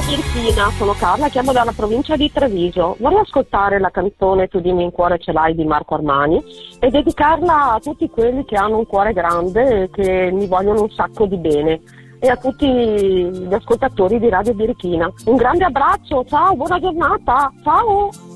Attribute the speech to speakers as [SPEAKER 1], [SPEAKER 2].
[SPEAKER 1] Birichina, sono Carla, chiamo dalla provincia di Treviso. Vorrei ascoltare la canzone Tu dimmi in cuore ce l'hai di Marco Armani e dedicarla a tutti quelli che hanno un cuore grande e che mi vogliono un sacco di bene, e a tutti gli ascoltatori di Radio Birichina. Un grande abbraccio, ciao, buona giornata, ciao!